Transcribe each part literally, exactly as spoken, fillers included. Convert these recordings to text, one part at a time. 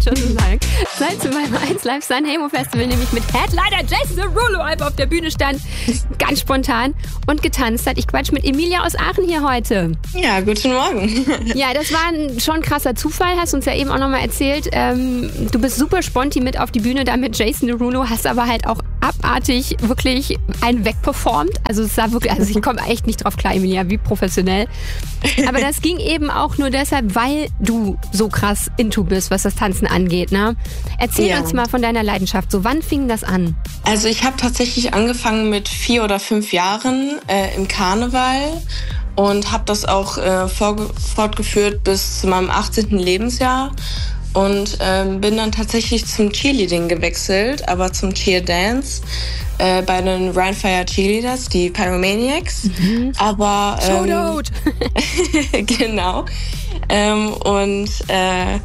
schon so sagen. Seit zu meinem eins Live Sanremo Festival nämlich mit Headliner Jason Derulo einfach auf der Bühne stand, ganz spontan und getanzt hat. Ich quatsch mit Emilia aus Aachen hier heute. Ja, guten Morgen. Ja, das war ein schon krasser Zufall, hast uns ja eben auch nochmal erzählt. Ähm, du bist super sponti mit auf die Bühne da mit Jason Derulo, hast aber halt auch abartig wirklich einen wegperformt. Also es sah wirklich, also ich komme echt nicht drauf klar, Emilia, wie professionell. Aber das ging eben auch nur deshalb, weil du so krass into bist, was das Tanzen angeht, ne? Erzähl Ja. uns mal von deiner Leidenschaft. So, wann fing das an? Also ich habe tatsächlich angefangen mit vier oder fünf Jahren äh, im Karneval und habe das auch äh, vorge- fortgeführt bis zu meinem achtzehnten Lebensjahr. Und ähm, bin dann tatsächlich zum Cheerleading gewechselt, aber zum Cheerdance äh, bei den Rheinfire Cheerleaders, die Pyromaniacs. Mhm. Aber ähm, Shoutout! genau. Ähm, und äh,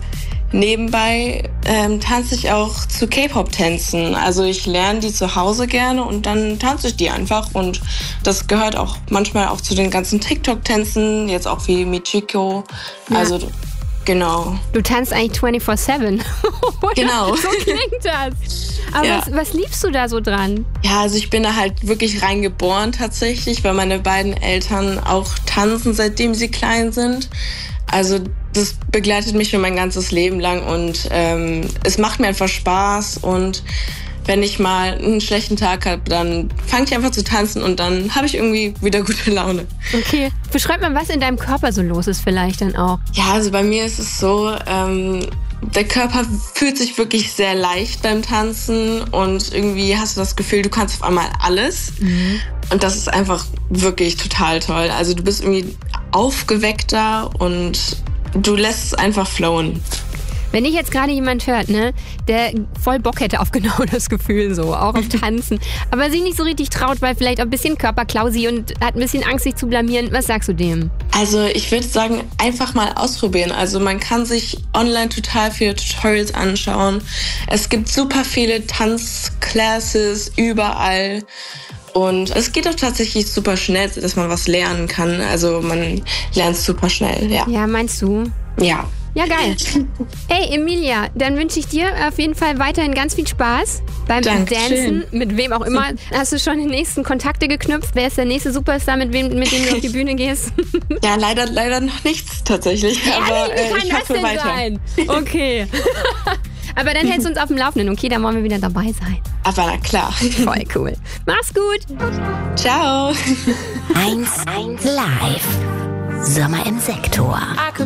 nebenbei ähm, tanze ich auch zu K-Pop-Tänzen. Also ich lerne die zu Hause gerne und dann tanze ich die einfach. Und das gehört auch manchmal auch zu den ganzen TikTok-Tänzen, jetzt auch wie Michiko. Ja. Also genau. Du tanzt eigentlich vierundzwanzig sieben. Genau. So klingt das. Aber Ja. was, was liebst du da so dran? Ja, also ich bin da halt wirklich reingeboren tatsächlich, weil meine beiden Eltern auch tanzen, seitdem sie klein sind. Also das begleitet mich schon mein ganzes Leben lang und ähm, es macht mir einfach Spaß. Und wenn ich mal einen schlechten Tag habe, dann fange ich einfach zu tanzen und dann habe ich irgendwie wieder gute Laune. Okay. Beschreib mal, was in deinem Körper so los ist vielleicht dann auch. Ja, also bei mir ist es so, ähm, der Körper fühlt sich wirklich sehr leicht beim Tanzen und irgendwie hast du das Gefühl, du kannst auf einmal alles. Mhm. Und das ist einfach wirklich total toll. Also du bist irgendwie aufgeweckter und du lässt es einfach flowen. Wenn dich jetzt gerade jemand hört, ne, der voll Bock hätte auf genau das Gefühl so, auch auf Tanzen, aber sich nicht so richtig traut, weil vielleicht auch ein bisschen Körperklausi und hat ein bisschen Angst, sich zu blamieren, was sagst du dem? Also ich würde sagen, einfach mal ausprobieren. Also man kann sich online total viele Tutorials anschauen. Es gibt super viele Tanzclasses überall. Und es geht auch tatsächlich super schnell, dass man was lernen kann. Also man lernt super schnell, ja. Ja, meinst du? Ja. Ja, geil. Hey, Emilia, dann wünsche ich dir auf jeden Fall weiterhin ganz viel Spaß beim Dankeschön. Dancen, mit wem auch immer. Hast du schon die nächsten Kontakte geknüpft? Wer ist der nächste Superstar, mit, wem, mit dem du auf die Bühne gehst? Ja, leider, leider noch nichts tatsächlich. Aber Ehrlich, wie äh, kann ich das hoffe denn weiter. sein? Okay. Aber dann hältst du uns auf dem Laufenden, okay? Dann wollen wir wieder dabei sein. Aber na klar. Voll cool. Mach's gut. Ciao. eins Live. Sommer im Sektor.